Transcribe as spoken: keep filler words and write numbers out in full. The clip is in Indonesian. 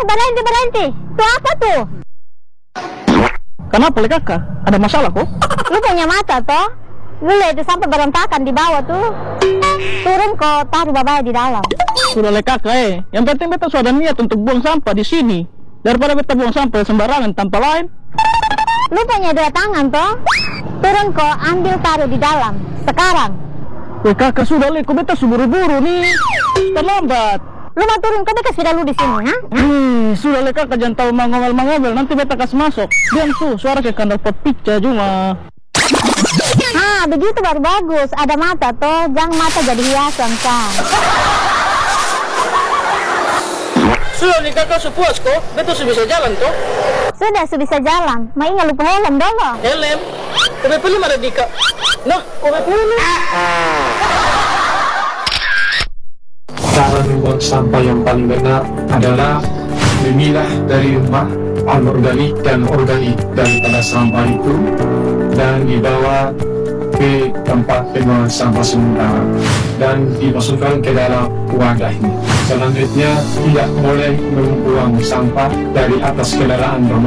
berhenti, berhenti. Tuh apa tuh? Kenapa le kakak? Ada masalah kok? Lu punya mata toh? Lu lihat itu sampai berantakan di bawah tuh. Turun kok, taruh babaya di dalam. Sudah le kakak eh. Yang penting beta sudah niat untuk buang sampah di sini. Daripada beta buang sampah sembarangan tanpa lain. Lu punya dua tangan toh? Turun kok, ambil taruh di dalam. Sekarang. Le kakak sudah le, kok beta buru-buru nih. Terlambat. Lu mau turun, kok beta sudah lu di sini, ha? Hmm, sudah le kakak, jangan tahu mangomel-mangomel. Nanti beta kasih masuk. Diam tuh, suara kayak kandang pot pizza cuma. Ah, begitu baru bagus. Ada mata toh, jangan mata jadi hiasan kan. Sudah nih kakak sepuas kok, beta sudah bisa jalan toh. Sudah, sudah bisa jalan. Ma ingat lupa helm dong. Helm? Kobe pilih mana dika? Nah, kobe pilih. Cara membuang sampah yang paling benar adalah memilah dari rumah anorganik dan organik daripada sampah itu dan dibawa ke tempat pembuangan sampah sementara dan dimasukkan ke dalam wadah ini. Selanjutnya tidak boleh membuang sampah dari atas kendaraan bermotor.